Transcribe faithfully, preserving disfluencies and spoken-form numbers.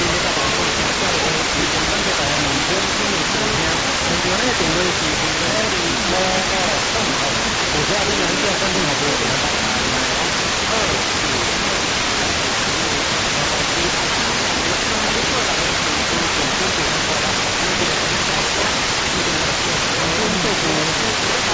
咧甲大家讲介绍的，是简单嘅台湾人本身嘅事情。现场咧定位是伫咧二五五三号，有车你来叫三点号无停。